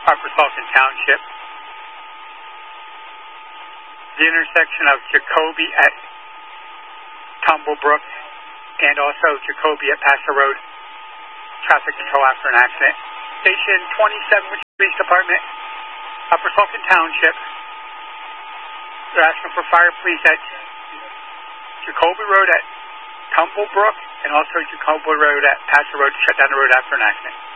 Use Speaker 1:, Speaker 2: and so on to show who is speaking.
Speaker 1: Upper Sullivan Township. The intersection of Jacoby at Tumblebrook and also Jacoby at Paso Road. Traffic control after an accident. Station 27, which is Police Department, Upper Sullivan Township. They're asking for fire police at Jacoby Road at Tumblebrook and also Jacoby Road at Paso Road to shut down the road after an accident.